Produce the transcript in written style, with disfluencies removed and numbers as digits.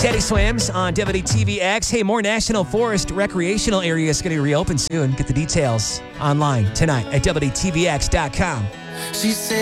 Teddy Swims on WTVX. Hey, more National Forest recreational areas going to reopen soon. Get the details online tonight at WTVX.com. She said